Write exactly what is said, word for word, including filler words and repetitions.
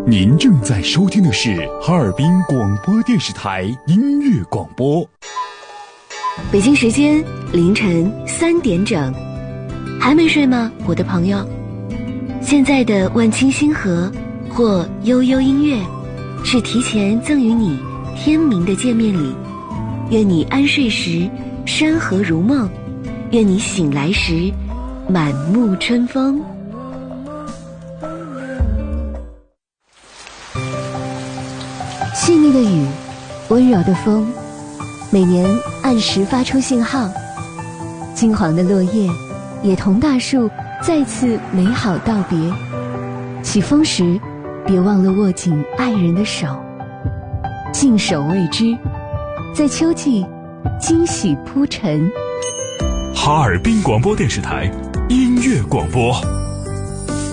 您正在收听的是哈尔滨广播电视台音乐广播。 北京时间凌晨三点整，还没睡吗，我的朋友？现在的万青星河或悠悠音乐，是提前赠予你天明的见面礼。愿你安睡时山河如梦，愿你醒来时满目春风。细腻的雨，温柔的风，每年按时发出信号。金黄的落叶也同大树再次美好道别。起风时别忘了握紧爱人的手，静守未知，在秋季惊喜铺陈。 哈尔滨广播电视台音乐广播。